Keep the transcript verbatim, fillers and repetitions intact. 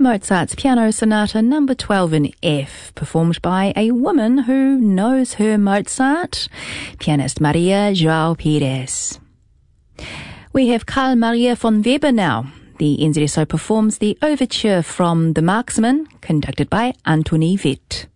Mozart's Piano Sonata number twelve in F, performed by a woman who knows her Mozart, pianist Maria João Pires. We have Carl Maria von Weber now. The N Z S O performs the overture from The Marksman, conducted by Antoni Witt.